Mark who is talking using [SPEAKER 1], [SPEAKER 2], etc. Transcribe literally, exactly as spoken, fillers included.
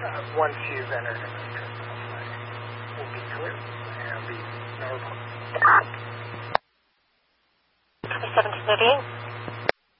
[SPEAKER 1] uh, once you've entered into the terminal site. Will be clear and be normal.
[SPEAKER 2] seventeen thirty-eight.